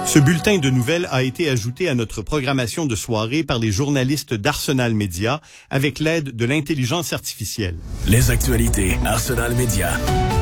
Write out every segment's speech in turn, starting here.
Ce bulletin de nouvelles a été ajouté à notre programmation de soirée par les journalistes d'Arsenal Media avec l'aide de l'intelligence artificielle. Les actualités Arsenal Media.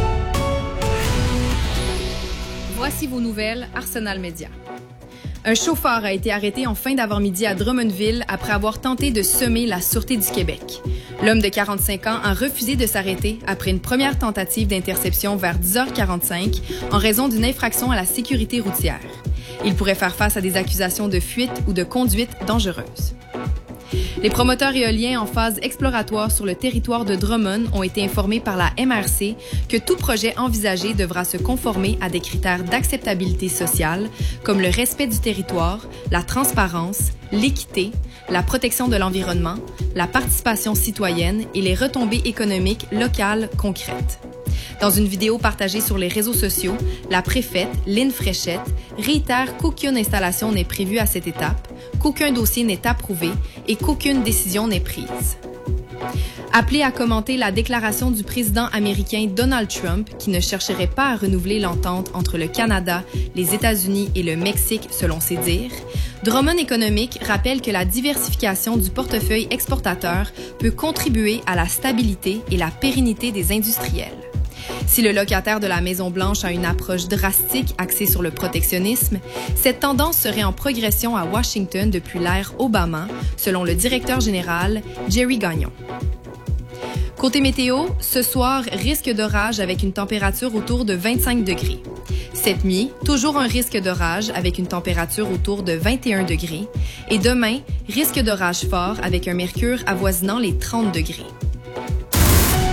Voici vos nouvelles Arsenal Media. Un chauffeur a été arrêté en fin d'avant-midi à Drummondville après avoir tenté de semer la Sûreté du Québec. L'homme de 45 ans a refusé de s'arrêter après une première tentative d'interception vers 10h45 en raison d'une infraction à la sécurité routière. Il pourrait faire face à des accusations de fuite ou de conduite dangereuse. Les promoteurs éoliens en phase exploratoire sur le territoire de Drummond ont été informés par la MRC que tout projet envisagé devra se conformer à des critères d'acceptabilité sociale comme le respect du territoire, la transparence, l'équité, la protection de l'environnement, la participation citoyenne et les retombées économiques locales concrètes. Dans une vidéo partagée sur les réseaux sociaux, la préfète, Lynne Fréchette, réitère qu'aucune installation n'est prévue à cette étape, qu'aucun dossier n'est approuvé et qu'aucune décision n'est prise. Appelé à commenter la déclaration du président américain Donald Trump qui ne chercherait pas à renouveler l'entente entre le Canada, les États-Unis et le Mexique selon ses dires, Drummond Économique rappelle que la diversification du portefeuille exportateur peut contribuer à la stabilité et la pérennité des industriels. Si le locataire de la Maison-Blanche a une approche drastique axée sur le protectionnisme, cette tendance serait en progression à Washington depuis l'ère Obama, selon le directeur général Jerry Gagnon. Côté météo, ce soir, risque d'orage avec une température autour de 25 degrés. Cette nuit, toujours un risque d'orage avec une température autour de 21 degrés. Et demain, risque d'orage fort avec un mercure avoisinant les 30 degrés.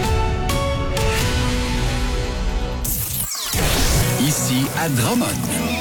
Ici à Drummond.